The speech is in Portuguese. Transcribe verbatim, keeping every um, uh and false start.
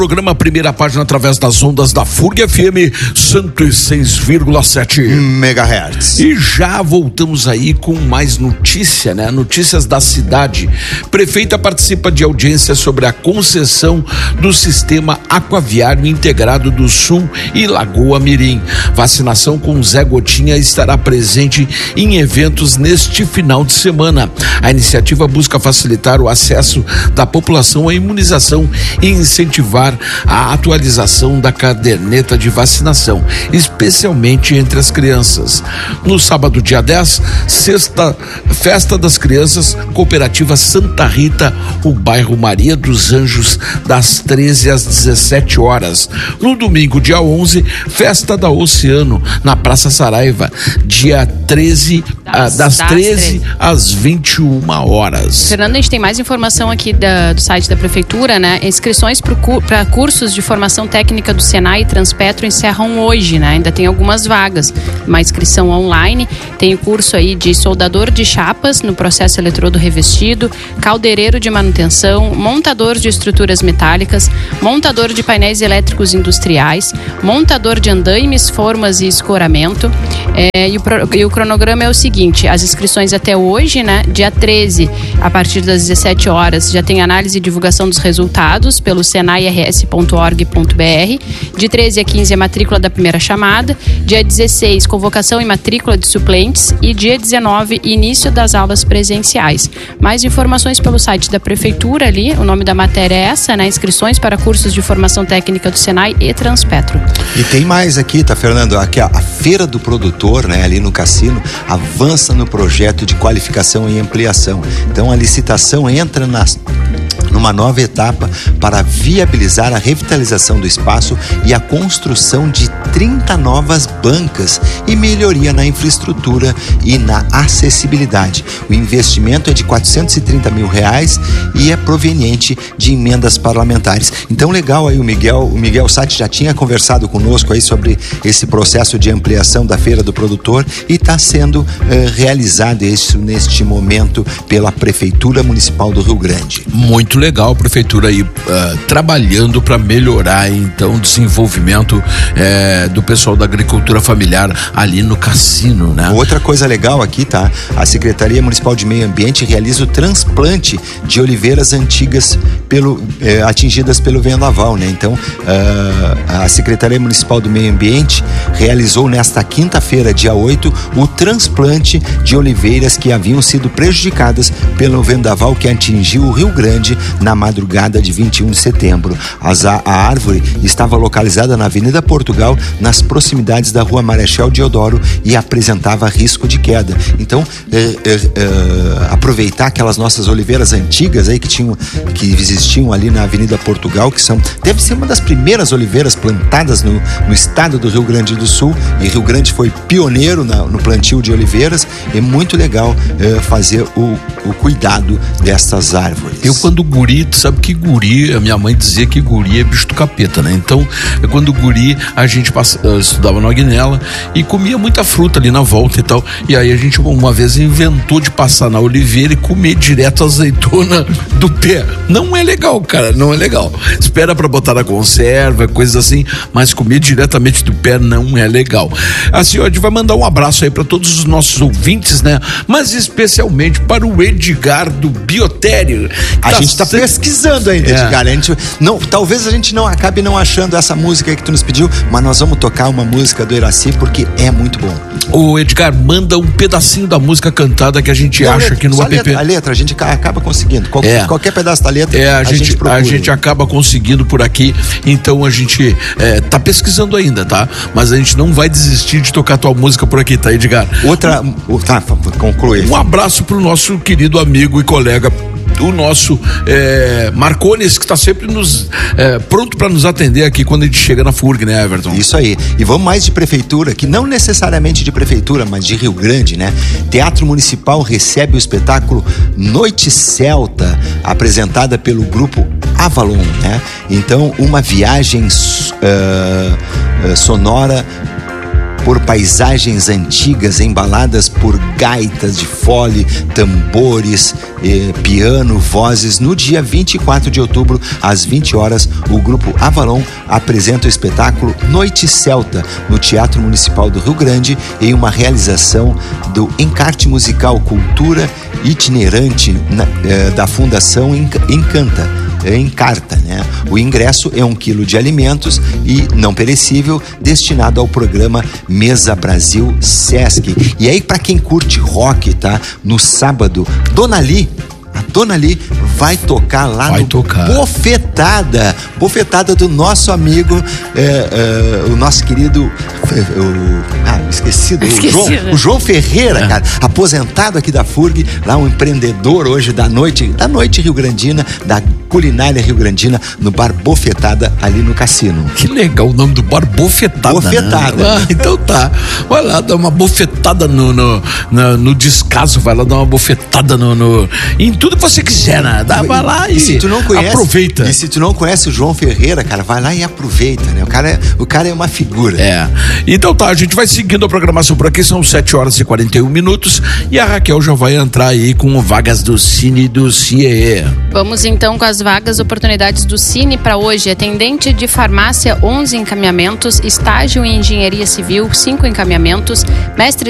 Programa Primeira Página através das ondas da F U R G F M cento e seis vírgula sete megahertz. E já voltamos aí com mais notícia, né? Notícias da cidade. Prefeita participa de audiência sobre a concessão do Sistema Aquaviário Integrado do Sul e Lagoa Mirim. Vacinação com Zé Gotinha estará presente em eventos neste final de semana. A iniciativa busca facilitar o acesso da população à imunização e incentivar a atualização da caderneta de vacinação, especialmente entre as crianças. No sábado, dia dez, sexta, Festa das Crianças, Cooperativa Santa Rita, o bairro Maria dos Anjos, das treze às dezessete horas. No domingo, dia onze, Festa da Oceano, na Praça Saraiva, dia treze, das, das, das treze às vinte e uma horas. Fernando, a gente tem mais informação aqui da, do site da Prefeitura, né? Inscrições para cursos de formação técnica do Senai e Transpetro encerram hoje, né? Ainda tem algumas vagas. Uma inscrição online, tem o curso aí de soldador de chapas no processo eletrodo revestido, caldeireiro de manutenção, montador de estruturas metálicas, montador de painéis elétricos industriais, montador de andaimes, formas e escoramento. É, e, o, e o cronograma é o seguinte: as inscrições até hoje, né? Dia treze, a partir das dezessete horas, já tem análise e divulgação dos resultados pelo senai r s ponto org ponto b r. De treze a quinze, a matrícula da primeira chamada. Dia dezesseis, convocação e matrícula de suplentes. E dia dezenove, início das aulas presenciais. Mais informações pelo site da Prefeitura ali. O nome da matéria é essa, né? Inscrições para cursos de formação técnica do Senai e Transpetro. E tem mais aqui, tá, Fernando? Aqui a, a Feira do Produtor, né? Ali no Cassino, avança no projeto de qualificação e ampliação. Então a licitação entra nas numa nova etapa para viabilizar a revitalização do espaço e a construção de trinta novas bancas e melhoria na infraestrutura e na acessibilidade. O investimento é de quatrocentos e trinta mil reais e é proveniente de emendas parlamentares. Então, legal aí, o Miguel, o Miguel Sati já tinha conversado conosco aí sobre esse processo de ampliação da Feira do Produtor e está sendo eh, realizado isso neste momento pela Prefeitura Municipal do Rio Grande. Muito legal a prefeitura aí uh, trabalhando para melhorar então o desenvolvimento eh, do pessoal da agricultura familiar ali no Cassino, né? Outra coisa legal aqui, tá? A Secretaria Municipal de Meio Ambiente realiza o transplante de oliveiras antigas pelo, eh, atingidas pelo vendaval, né? Então, uh, a Secretaria Municipal do Meio Ambiente realizou nesta quinta-feira, dia oito, o transplante de oliveiras que haviam sido prejudicadas pelo vendaval que atingiu o Rio Grande na madrugada de vinte e um de setembro. As, a, a árvore estava localizada na Avenida Portugal, nas proximidades da Rua Marechal Deodoro, e apresentava risco de queda. Então, é, é, é, aproveitar aquelas nossas oliveiras antigas aí que tinham, que existiam ali na Avenida Portugal, que são, deve ser uma das primeiras oliveiras plantadas no, no estado do Rio Grande do Sul, e Rio Grande foi pioneiro na, no plantio de oliveiras. É muito legal é, fazer o, o cuidado dessas árvores. Eu, quando guri, tu sabe que guri, a minha mãe dizia que guri é bicho do capeta, né? Então, quando guri, a gente passa, estudava no Aguinela e comia muita fruta ali na volta e tal, e aí a gente uma vez inventou de passar na oliveira e comer direto a azeitona do pé. Não é legal, cara, não é legal. Espera pra botar na conserva, coisas assim, mas comer diretamente do pé não é legal. Assim, ó, a gente vai mandar um abraço aí pra todos os nossos ouvintes, né? Mas especialmente para o Edgar do Biotério. A gente tá sempre pesquisando ainda, é. Edgar. A gente não, talvez a gente não acabe não achando essa música aí que tu nos pediu, mas nós vamos tocar uma música do Iraci porque é muito bom. Ô Edgar, manda um pedacinho da música cantada que a gente não, acha letra, aqui no só app. A letra, a letra, a gente acaba conseguindo. Qualquer, é. qualquer pedaço da letra, é, a, a, gente, gente procura. A gente acaba conseguindo por aqui, então a gente é, tá pesquisando ainda, tá? Mas a gente não vai desistir de tocar tua música por aqui, tá, Edgar? Outra, tá, conclui. Um abraço pro nosso querido amigo e colega, o nosso é, Marcones, que está sempre nos é, pronto para nos atender aqui quando a gente chega na F U R G, né, Everton? Isso aí. E vamos mais de prefeitura, que não necessariamente de prefeitura, mas de Rio Grande, né? Teatro Municipal recebe o espetáculo Noite Celta, apresentada pelo grupo Avalon, né? Então, uma viagem uh, uh, sonora por paisagens antigas embaladas por gaitas de fole, tambores, eh, piano, vozes. No dia vinte e quatro de outubro, às vinte horas, o grupo Avalon apresenta o espetáculo Noite Celta no Teatro Municipal do Rio Grande, em uma realização do encarte musical Cultura Itinerante na, eh, da Fundação Encanta. Encarta, né? O ingresso é um quilo de alimentos e não perecível destinado ao programa Mesa Brasil Sesc. E aí, para quem curte rock, tá? No sábado, Dona Li, a Dona Li vai tocar lá vai no tocar. Bofetada, Bofetada do nosso amigo, é, é, o nosso querido, o, ah, esqueci do Esqueci, João, né? o João Ferreira, é. cara, aposentado aqui da F U R G, lá um empreendedor hoje da noite, da noite rio-grandina, da culinária rio-grandina, no bar Bofetada, ali no cassino. Que legal o nome do bar, Bofetada. Bofetada. Né? Ah, então tá. Vai lá dar uma bofetada no, no, no, no descaso, vai lá dar uma bofetada no, no, em tudo que você quiser, né? Dá, vai lá e, e se tu não conhece, aproveita. E se tu não conhece o João Ferreira, cara, vai lá e aproveita, né? O cara é, o cara é uma figura. É. Então tá, a gente vai seguindo a programação por aqui, são sete horas e quarenta e um minutos e a Raquel já vai entrar aí com vagas do Cine do C I E. Vamos então com as vagas, oportunidades do Cine para hoje. Atendente de farmácia, onze encaminhamentos. Estágio em engenharia civil, cinco encaminhamentos. Mestre